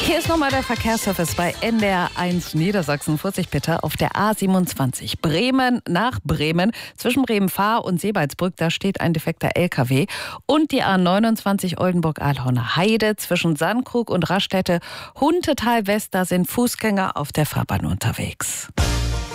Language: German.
Hier ist nochmal der Verkehrsservice bei NDR 1 Niedersachsen. Vorsicht bitte auf der A27 Bremen nach Bremen. Zwischen Bremen-Fahr und Seebaldsbrück, da steht ein defekter LKW. Und die A29 Oldenburg-Ahlhorner Heide zwischen Sandkrug und Raststätte Huntetal West, da sind Fußgänger auf der Fahrbahn unterwegs.